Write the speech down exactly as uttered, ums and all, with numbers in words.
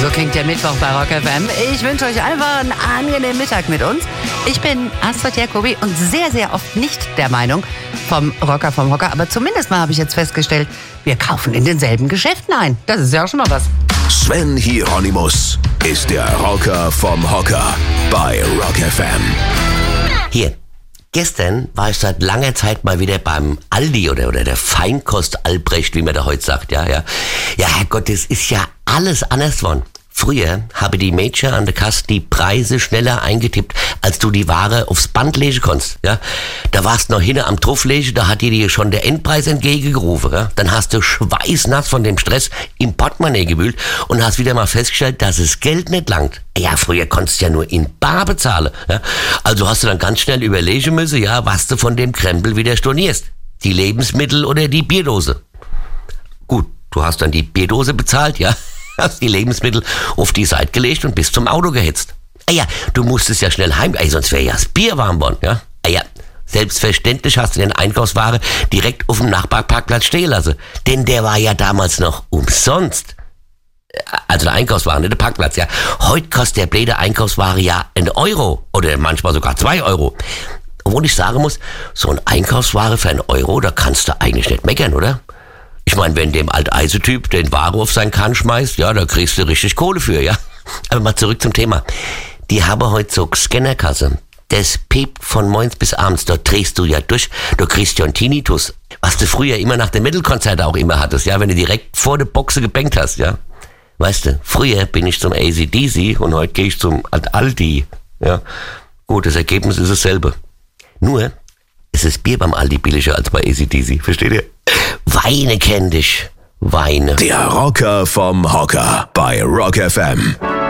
So klingt der Mittwoch bei Rock F M. Ich wünsche euch einfach einen angenehmen Mittag mit uns. Ich bin Astrid Jacobi und sehr, sehr oft nicht der Meinung vom Rocker vom Hocker. Aber zumindest mal habe ich jetzt festgestellt, wir kaufen in denselben Geschäften ein. Das ist ja auch schon mal was. Sven Hieronymus ist der Rocker vom Hocker bei Rock F M. Hier, gestern war ich seit langer Zeit mal wieder beim Aldi oder, oder der Feinkost Albrecht, wie man da heute sagt. Ja, ja. Ja, Herrgott, das ist ja alles anders geworden. Früher habe die Mädchen an der Kasse die Preise schneller eingetippt, als du die Ware aufs Band legen konntest. Ja? Da warst noch hinten am Truff legen, da hat dir schon der Endpreis entgegengerufen. Ja? Dann hast du schweißnass von dem Stress im Portemonnaie gewühlt und hast wieder mal festgestellt, dass das Geld nicht langt. Ja, früher konntest du ja nur in bar bezahlen. Ja? Also hast du dann ganz schnell überlegen müssen, ja, was du von dem Krempel wieder stornierst. Die Lebensmittel oder die Bierdose. Gut, du hast dann die Bierdose bezahlt, ja. Hast die Lebensmittel auf die Seite gelegt und bist zum Auto gehetzt. Ah ja, du musstest ja schnell heim, ey, sonst wäre ja das Bier warm worden, ja. Ah ja, selbstverständlich hast du den Einkaufsware direkt auf dem Nachbarparkplatz stehen lassen. Denn der war ja damals noch umsonst. Also der Einkaufswagen, nicht der Parkplatz, ja. Heute kostet der blöde Einkaufsware ja einen Euro oder manchmal sogar zwei Euro. Obwohl ich sagen muss, so ein Einkaufsware für einen Euro, da kannst du eigentlich nicht meckern, oder? Ich meine, wenn dem Alteisetyp den Ware auf seinen Kahn schmeißt, ja, da kriegst du richtig Kohle für, ja. Aber mal zurück zum Thema. Die haben heute so Scannerkasse. Das piept von morgens bis abends. Dort drehst du ja durch. Du kriegst ja einen Tinnitus. Was du früher immer nach dem Metal-Konzert auch immer hattest, ja, wenn du direkt vor der Boxe gebankt hast, ja. Weißt du, früher bin ich zum A C D C und heute gehe ich zum Aldi, ja. Gut, das Ergebnis ist dasselbe. Nur ist das Bier beim Aldi billiger als bei A C D C, versteht ihr? Weine kenn dich, Weine. Der Rocker vom Hocker bei Rock F M.